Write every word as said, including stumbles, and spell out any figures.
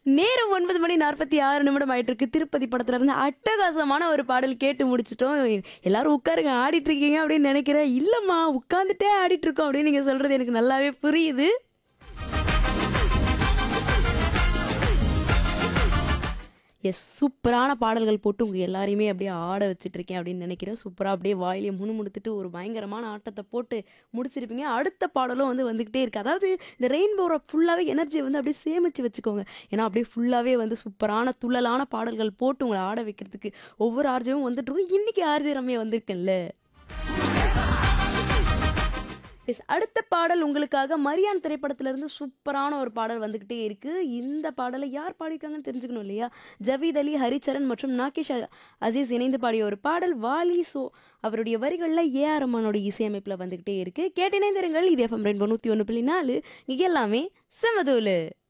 நேரம் ஒன்பது மணி நாற்பத்தி ஆறு நிமிடம் ஆயிட்டிருக்கு. திருப்பதி படத்துல இருந்து அட்டகாசமான ஒரு பாடல் கேட்டு முடிச்சுட்டோம். எல்லாரும் உட்காருங்க ஆடிட்டு இருக்கீங்க அப்படின்னு நினைக்கிறேன். இல்லம்மா உட்காந்துட்டே ஆடிட்டு இருக்கோம் அப்படின்னு நீங்க சொல்றது எனக்கு நல்லாவே புரியுது. எஸ் சூப்பரான பாடல்கள் போட்டு உங்க எல்லாரையுமே அப்படியே ஆட வச்சுட்டு இருக்கேன் அப்படின்னு நினைக்கிறேன். சூப்பரா அப்படியே வாயிலே முணுமுணுத்துட்டு ஒரு பயங்கரமான ஆட்டத்த போட்டு முடிச்சிருப்பீங்க. அடுத்த பாடலும் வந்து வந்துகிட்டே இருக்கு. அதாவது இந்த ரெயின்போ ராக் ஃபுல்லாவே எனர்ஜிய வந்து அப்படியே சேமிச்சு வச்சுக்கோங்க. ஏன்னா அப்படியே ஃபுல்லாவே வந்து சூப்பரான துள்ளலான பாடல்கள் போட்டு உங்கள ஆட வைக்கிறதுக்கு ஒவ்வொரு ஆர்ஜேவும் வந்துட்டு இருக்கும். இன்னைக்கு ஆர்ஜே ரம்யா வந்திருக்கேன்ல. எஸ் அடுத்த பாடல் உங்களுக்காக மரியான் திரைப்படத்திலிருந்து சூப்பரான ஒரு பாடல் வந்துகிட்டே இருக்கு. இந்த பாடலை யார் பாடியிருக்காங்கன்னு தெரிஞ்சுக்கணும் இல்லையா? ஜவீத் அலி, ஹரிச்சரன் மற்றும் நாகேஷ் அ அசீஸ் இணைந்து பாடிய ஒரு பாடல் வாலி சோ அவருடைய வரிகள்ல ஏ ஆர் ரஹ்மானோட இசையமைப்புல வந்துகிட்டே இருக்கு. கேட்டு இணைந்திருங்கள். இது எஃப்எம் ரெயின்போ நூற்றி ஒன்று புள்ளி நாலு. இங்க எல்லாமே செமதூளு.